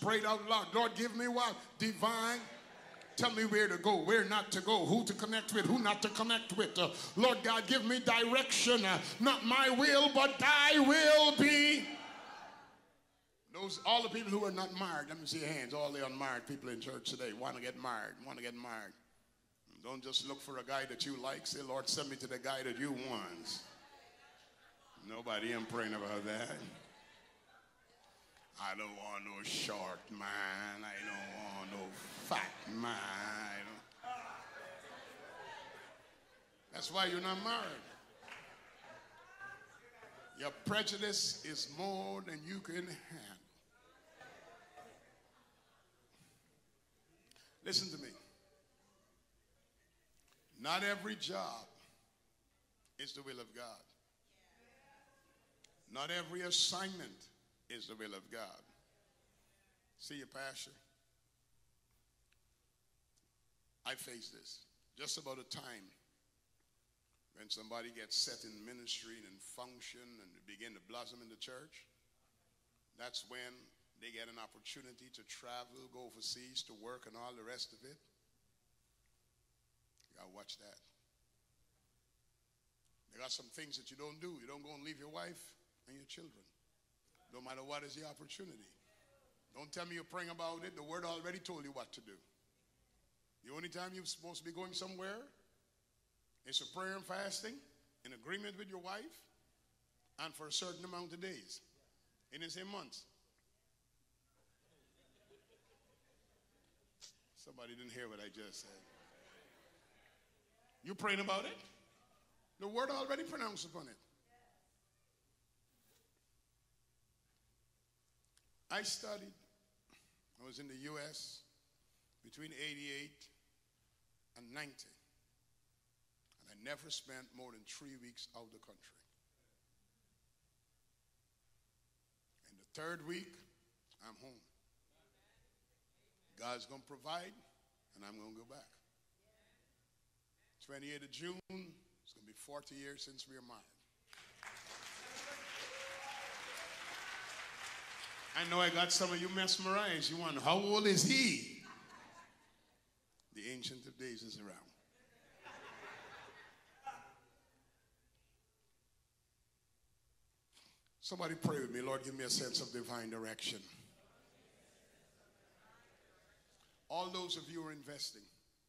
Pray it out loud. Lord, give me what? Divine. Tell me where to go, where not to go, who to connect with, who not to connect with. Lord God, give me direction. Not my will, but thy will be. All the people who are not married, let me see your hands. All the unmarried people in church today want to get married, want to get married. Don't just look for a guy that you like. Say, Lord, send me to the guy that you want. Nobody am praying about that. I don't want no short man. I don't want no fat man. That's why you're not married. Your prejudice is more than you can handle. Listen to me. Not every job is the will of God. Not every assignment is the will of God. See your pastor? I face this. Just about a time when somebody gets set in ministry and function and begin to blossom in the church, that's when they get an opportunity to travel, go overseas to work and all the rest of it. You gotta watch that. There are some things that you don't do. You don't go and leave your wife and your children. No matter what is the opportunity. Don't tell me you're praying about it. The word already told you what to do. The only time you're supposed to be going somewhere is for prayer and fasting, in agreement with your wife, and for a certain amount of days. It didn't say months. Somebody didn't hear what I just said. You praying about it? The word already pronounced upon it. I studied. I was in the U.S. between 88 and 90. And I never spent more than 3 weeks out of the country. And the third week, I'm home. God's going to provide, and I'm going to go back. 28th of June, it's going to be 40 years since we were married. I know I got some of you mesmerized. You wonder, how old is he? The Ancient of Days is around. Somebody pray with me. Lord, give me a sense of divine direction. All those of you who are investing,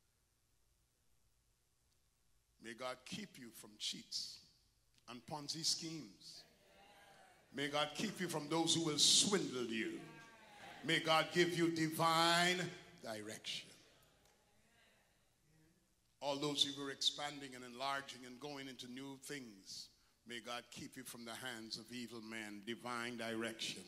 may God keep you from cheats and Ponzi schemes. May God keep you from those who will swindle you. May God give you divine direction. All those who are expanding and enlarging and going into new things, may God keep you from the hands of evil men. Divine direction.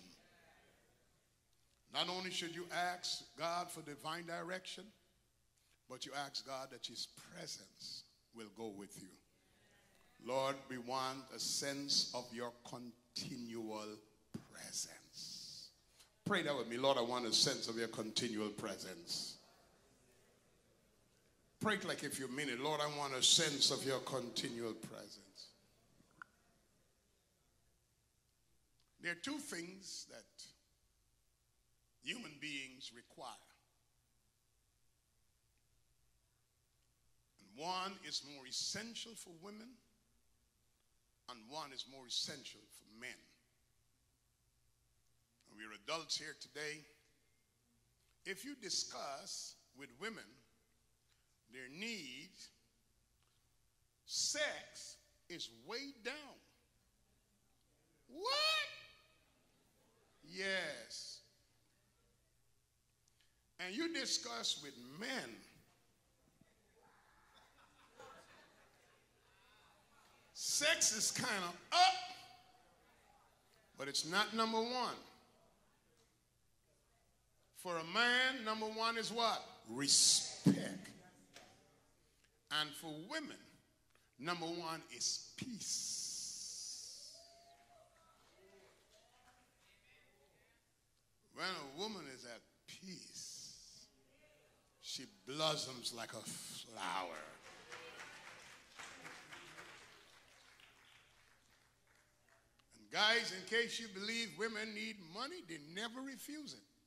Not only should you ask God for divine direction, but you ask God that his presence will go with you. Lord, we want a sense of your continual presence. Pray that with me. Lord, I want a sense of your continual presence. Pray it like if you mean it. Lord, I want a sense of your continual presence. There are two things that human beings require. And one is more essential for women, and one is more essential for men. And we're adults here today. If you discuss with women their needs, sex is way down. What? Yes. And you discuss with men, sex is kind of up, but it's not number one. For a man, number one is what? Respect. And for women, number one is peace. When a woman is at peace, she blossoms like a flower. And guys, in case you believe women need money, they never refuse it.